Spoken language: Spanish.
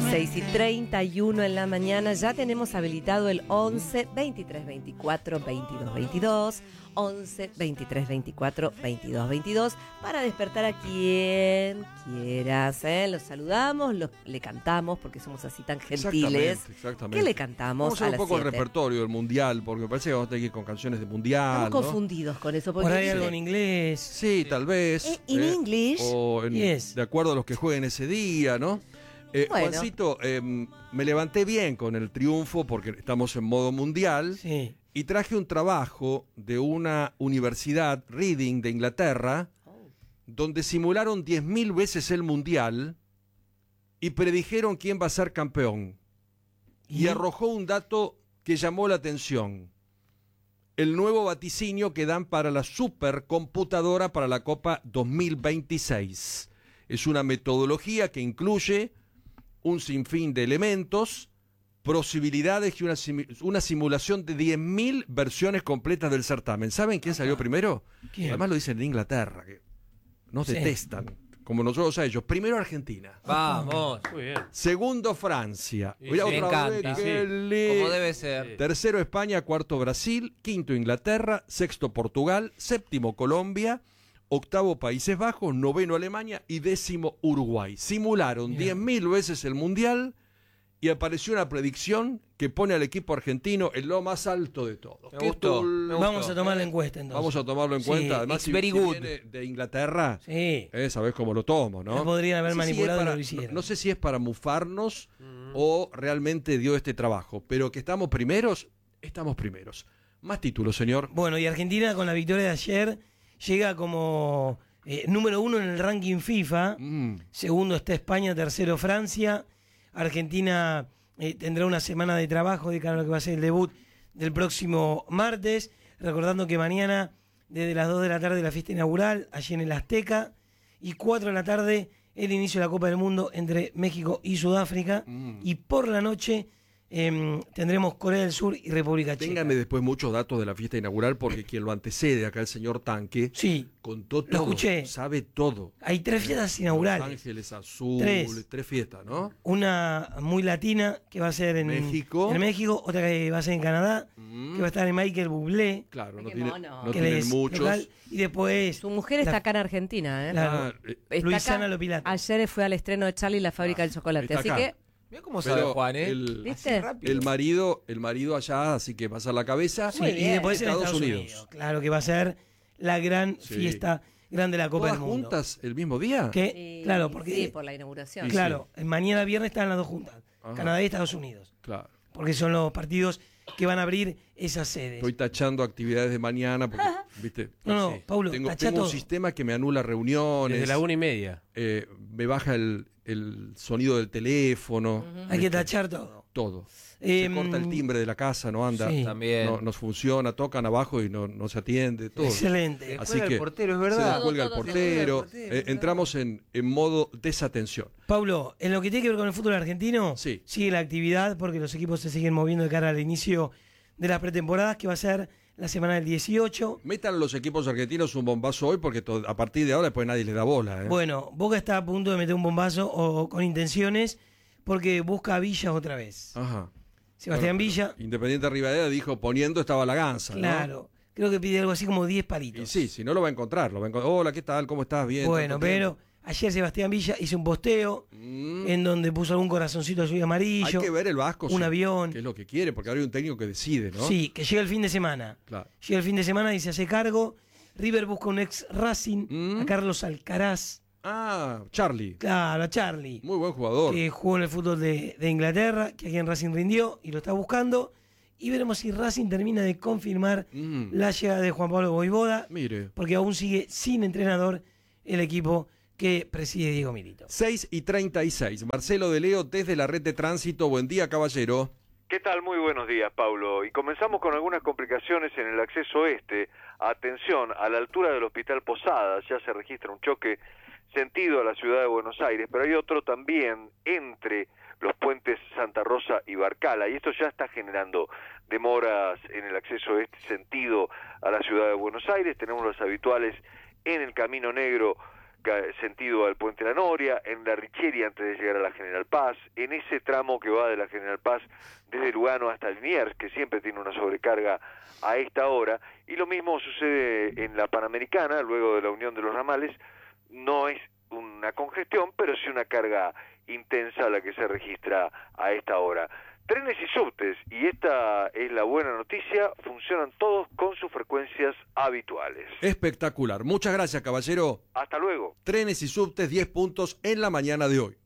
6:31 en la mañana, ya tenemos habilitado el 11 23 24 22 22, 11 23 24 22 22, para despertar a quien quieras, ¿eh? Los saludamos, le cantamos, porque somos así tan gentiles. Exactamente. ¿Qué le cantamos? Vamos a ver un poco el 7. repertorio del mundial, porque me parece que vamos a tener que ir con canciones de mundial. Estamos ¿no? confundidos con eso. Por ahí algo en inglés. Sí, tal vez. In English. O de acuerdo a los que jueguen ese día, ¿no? Bueno. Juancito, me levanté bien con el triunfo porque estamos en modo mundial. Sí. Y traje un trabajo de una universidad, Reading, de Inglaterra, donde simularon 10.000 veces el mundial y predijeron quién va a ser campeón. Y arrojó un dato que llamó la atención. El nuevo vaticinio que dan para la supercomputadora para la Copa 2026. Es una metodología que incluye un sinfín de elementos, posibilidades y una simulación de 10.000 versiones completas del certamen. ¿Saben quién salió primero? ¿Quién? Además lo dicen en Inglaterra, que nos detestan, como nosotros a ellos. Primero Argentina. Vamos. Muy bien. Segundo Francia. Me encanta. Qué lindo. Como debe ser. Tercero España, cuarto Brasil, quinto Inglaterra, sexto Portugal, séptimo Colombia, octavo Países Bajos, noveno Alemania y décimo Uruguay. Simularon 10.000 veces el mundial y apareció una predicción que pone al equipo argentino en lo más alto de todo. Me gustó. Vamos a tomar la encuesta entonces. Vamos a tomarlo en Sí, cuenta. Además, it's very good. viene de Inglaterra, Sí. sabés cómo lo tomo, ¿no? Lo podrían haber No sé si manipulado es y para- no lo hicieron. No sé si es para mufarnos o realmente dio este trabajo, pero que estamos primeros, estamos primeros. Más títulos, señor. Bueno, y Argentina con la victoria de ayer llega como número 1 en el ranking FIFA. Segundo está España, tercero Francia. Argentina tendrá una semana de trabajo de cara a lo que va a ser el debut del próximo martes. Recordando que mañana, desde las 2 de la tarde, la fiesta inaugural, allí en el Azteca. Y 4 de la tarde, el inicio de la Copa del Mundo entre México y Sudáfrica. Y por la noche tendremos Corea del Sur y República Checa. Ténganme después muchos datos de la fiesta inaugural, porque quien lo antecede acá, el señor Tanque, Sí, contó lo todo, escuché. sabe todo. Hay 3 fiestas Los inaugurales. Ángeles Azul, Tres. 3 fiestas, ¿no? Una muy latina que va a ser en México. otra que va a ser en Canadá, que va a estar en Michael Bublé, Claro, no Qué tiene, mono. no que tienen es muchos. local, y después Su mujer está acá en Argentina, ¿eh? Claro. Está Luisana acá. Lopilato. Ayer fue al estreno de Charlie y la fábrica del chocolate. está Así acá. que, Mira cómo sabe Pero Juan, ¿eh? ¿viste? el marido allá, así que va a ser la cabeza. Sí, y después en Estados Estados Unidos. Unidos. Claro que va a ser la gran Sí. fiesta grande de la Copa ¿Todas del Mundo. juntas el mismo día? Que, Sí, claro, porque sí, por la inauguración. claro, mañana viernes están las dos juntas, Ajá. Canadá y Estados Unidos, Claro. porque son los partidos que van a abrir esas sedes. Estoy tachando actividades de mañana porque, ¿viste? No, Sí. Paulo, tengo tachá un todo. sistema que me anula reuniones. Desde la 1:30. Me baja el sonido del teléfono. Hay que tachar todo. Todo. Se Em, corta el timbre de la casa, no anda. Sí. También. No nos funciona, tocan abajo y no se atiende. Todo. Excelente. Así Cuelga que el portero, es se verdad. descuelga el Todo, portero. todo, todo. Entramos en modo desatención. Paulo, en lo que tiene que ver con el fútbol argentino, Sí. sigue la actividad porque los equipos se siguen moviendo de cara al inicio de las pretemporadas, que va a ser la semana del 18. Metan los equipos argentinos un bombazo hoy porque a partir de ahora después nadie les da bola. Bueno, Boca está a punto de meter un bombazo o con intenciones porque busca a Villa otra vez. Ajá. Sebastián Bueno, Villa, Independiente Rivadavia dijo poniendo estaba la ganza. ¿no? claro, creo que pide algo así como 10 palitos. Y sí, si no lo va a encontrar. Hola, ¿qué tal? ¿Cómo estás? Bien. Bueno, tanto pero tiempo. ayer Sebastián Villa hizo un posteo en donde puso algún corazoncito azul y amarillo. Hay que ver el Vasco. un avión. Que es lo que quiere, porque ahora hay un técnico que decide, ¿no? Sí, que llega el fin de semana. Claro. Llega el fin de semana y se hace cargo. River busca un ex Racing, a Carlos Alcaraz. Ah, Charlie. Claro, a Charlie. Muy buen jugador. Que jugó en el fútbol de Inglaterra, que aquí en Racing rindió y lo está buscando. Y veremos si Racing termina de confirmar la llegada de Juan Pablo Voivoda, Mire. porque aún sigue sin entrenador el equipo que preside Diego Milito. 6:36. Marcelo de Leo desde la red de tránsito. Buen día, caballero. ¿Qué tal? Muy buenos días, Paulo. Y comenzamos con algunas complicaciones en el acceso oeste. Atención, a la altura del Hospital Posadas ya se registra un choque sentido a la ciudad de Buenos Aires, pero hay otro también entre los puentes Santa Rosa y Barcala, y esto ya está generando demoras en el acceso este sentido a la ciudad de Buenos Aires. Tenemos los habituales en el Camino Negro, sentido al Puente La Noria, en la Richieri antes de llegar a la General Paz, en ese tramo que va de la General Paz desde Lugano hasta Liniers, que siempre tiene una sobrecarga a esta hora, y lo mismo sucede en la Panamericana, luego de la unión de los ramales. No es una congestión, pero sí una carga intensa la que se registra a esta hora. Trenes y subtes, y esta es la buena noticia, funcionan todos con sus frecuencias habituales. Espectacular. Muchas gracias, caballero. Hasta luego. Trenes y subtes, 10 puntos en la mañana de hoy.